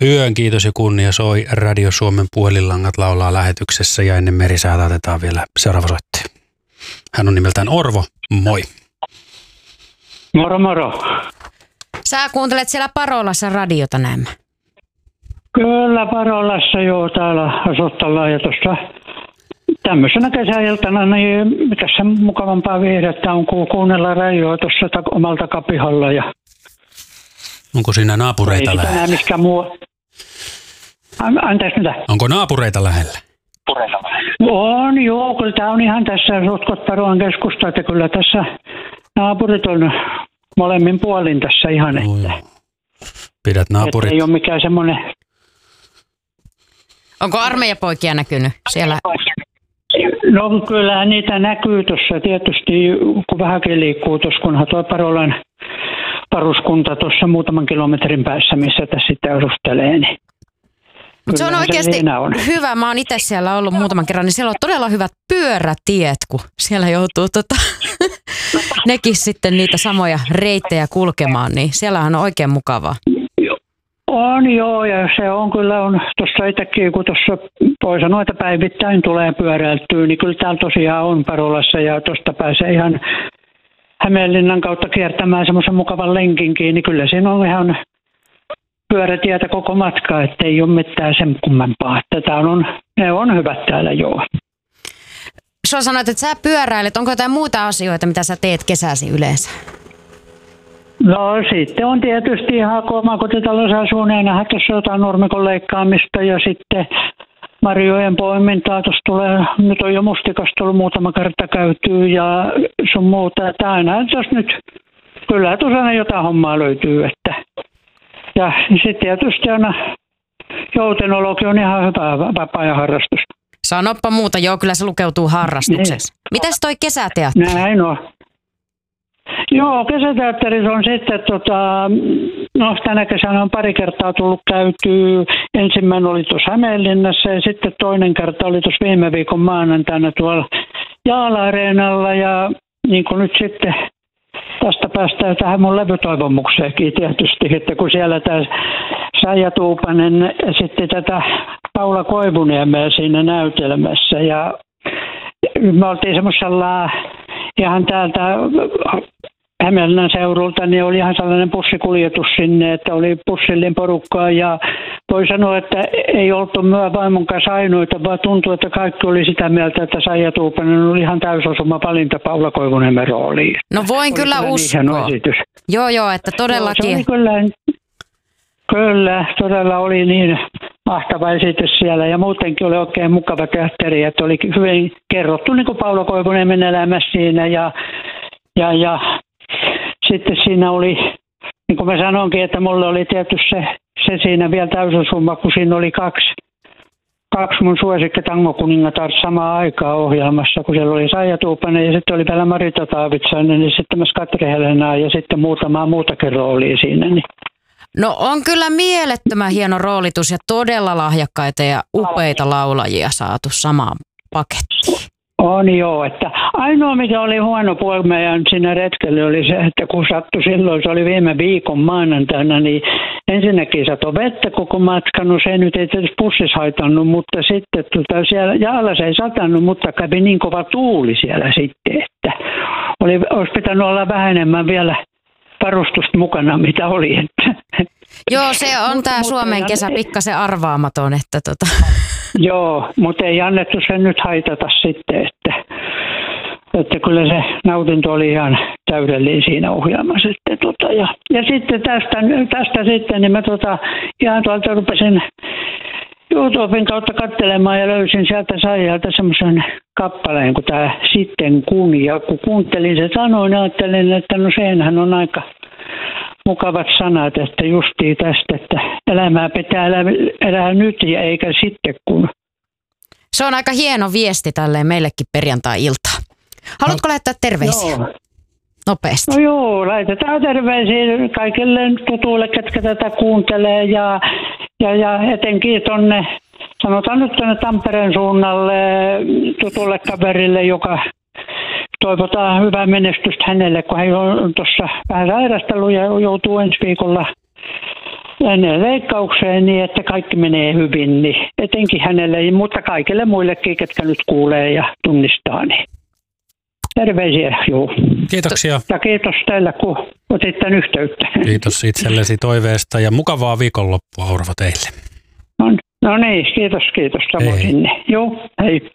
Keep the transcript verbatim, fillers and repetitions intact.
Yön kiitos ja kunnia soi Radio Suomen puhelinlangat laulaa lähetyksessä ja ennen merisäätä otetaan vielä seuraava soittaja. Hän on nimeltään Orvo. Moi. Moro moro. Sä kuuntelet siellä Parolassa radiota näemmä. Kyllä Parolassa joo, täällä asustellaan ja tuossa tämmöisenä kesäiltana, niin mitäs se mukavampaa viihdettä on kuin kuunnella radioa tuossa ta- omalla takapihalla. Ja onko siinä naapureita ei lähellä? Ei mikään muu. Anteeksi mitä? Onko naapureita lähellä? On joo, kyllä tämä on ihan tässä Sotkottaruan keskusta, että kyllä tässä naapurit on molemmin puolin tässä ihan. Että, pidät naapurit. että ei ole mikään semmoinen. Onko armeijapoikia näkynyt siellä? No kyllähän niitä näkyy tuossa tietysti, kun vähänkin liikkuu tuossa, kunhan tuo Parolan varuskunta tuossa muutaman kilometrin päässä, missä tässä sitten asustelee. Niin mutta se on oikeasti se on. hyvä. Mä oon itse siellä ollut muutaman kerran, niin siellä on todella hyvät pyörätiet, kun siellä joutuu tota, nekin sitten niitä samoja reittejä kulkemaan, niin siellähän on oikein mukavaa. On joo, ja se on kyllä on tuossa itsekin, kun tuossa voi sanoa, että päivittäin tulee pyöräiltyä, niin kyllä täällä tosiaan on Parolassa ja tuosta pääsee ihan Hämeenlinnan kautta kiertämään semmoisen mukavan lenkinkin, niin kyllä siinä on ihan pyörätietä koko matka, ettei ole mitään sen kummempaa. Tätä on, ne on hyvät täällä joo. Sä sanoit, että sä pyöräilet. Onko jotain muuta asioita, mitä sä teet kesäsi yleensä? No sitten on tietysti ihan kun omakotitalossa asuu, niin aina tuossa jotain nurmikon leikkaamista ja sitten marjojen poimintaa. Tuossa tulee, nyt on jo mustikasta tullut muutama kerta käytyy ja sun muuta. Että aina tuossa nyt, kyllä tuossa aina jotain hommaa löytyy. Että. Ja sitten tietysti aina joutenologi on ihan hyvä vapaa-ajan harrastus. Sanoppa muuta, joo, kyllä se lukeutuu harrastuksessa. Niin. Mitäs toi kesäteatteri? Näin on. Joo, kesäteatterissa on sitten, tota, no tänä kesänä on pari kertaa tullut käytyä. Ensimmäinen oli tuossa Hämeenlinnassa ja sitten toinen kerta oli tuossa viime viikon maanantaina tuolla Jaala-areenalla. Ja niin kuin nyt sitten tästä päästään tähän mun levytoivomukseenkin tietysti, että kun siellä tämä Saija Tuupanen esitti tätä Paula Koivuniemeä siinä näytelmässä ja me oltiin semmoisella ihan täältä Hämeenlinnan seudulta, niin oli ihan sellainen bussikuljetus sinne, että oli bussillin porukkaa ja voi sanoa, että ei oltu myö vaimon kanssa ainoita, vaan tuntui, että kaikki oli sitä mieltä, että Saija Tuupanen oli ihan täysosuma valinta Paula Koivuniemen rooliin. No voin oli kyllä uskoa. Joo, joo, että todellakin. Joo, se oli kyllä, kyllä, todella oli niin mahtava esitys siellä ja muutenkin oli oikein mukava teatteri, että oli hyvin kerrottu niin kuin Paula Koivuniemen elämä siinä ja, ja, ja sitten siinä oli, niin kuin mä sanonkin, että mulle oli tietysti se, se siinä vielä täysosuma, kun siinä oli kaksi, kaksi mun suosikki tangokuningatar samaan aikaan ohjelmassa, kun siellä oli Saija Tuupanen ja sitten oli vielä Marita Taavitsainen, niin sitten myös Katri Helenaa ja sitten muutamaa muutakin roolia siinä. Niin. No on kyllä mielettömän hieno roolitus ja todella lahjakkaita ja upeita laulajia saatu samaan pakettiin. On joo, että ainoa mikä oli huono puoli meidän siinä retkellä oli se, että kun sattui silloin, se oli viime viikon maanantaina, niin ensinnäkin satoi vettä koko matkan, no se nyt ei tietysti bussissa haitannut, mutta sitten tuota, siellä Jaalla se ei satanut, mutta kävi niin kova tuuli siellä sitten, että oli, olisi pitänyt olla vähän enemmän vielä varustusta mukana, mitä oli. Että. Joo, se on tämä Suomen kesä pikkasen arvaamaton, että tota. Joo, mutta ei annettu sen nyt haitata sitten, että, että kyllä se nautinto oli ihan täydellinen siinä ohjelmassa. Sitten, tota, ja, ja sitten tästä, tästä sitten, niin mä tota, ihan tuolta rupesin YouTuben kautta katselemaan ja löysin sieltä Saijalta semmoisen kappaleen, kun tämä Sitten kun, ja kun kuuntelin se sanoin, niin ajattelin, että no senhän on aika mukavat sanat, että justiin tästä, että elämää pitää elää, elää nyt ja eikä sitten kun. Se on aika hieno viesti tälleen meillekin perjantai-iltaan. Haluatko laittaa terveisiä? Joo. Nopeasti. No joo, laitetaan terveisiä kaikille tutuille, ketkä tätä kuuntelee ja, ja, ja etenkin tuonne, sanotaan nyt tuonne Tampereen suunnalle tutulle kaverille, joka toivotaan hyvää menestystä hänelle, kun hän on tuossa vähän sairastellut ja joutuu ensi viikolla ennen leikkaukseen niin, että kaikki menee hyvin, niin etenkin hänelle, mutta kaikille muillekin, ketkä nyt kuulee ja tunnistaa, niin terveisiä, juu. Kiitoksia. Ja kiitos teille, kun otitte yhteyttä. Kiitos itsellesi toiveesta ja mukavaa viikonloppua, Orvo, teille. No, no niin, kiitos, kiitos. Samoin sinne. Joo, hei.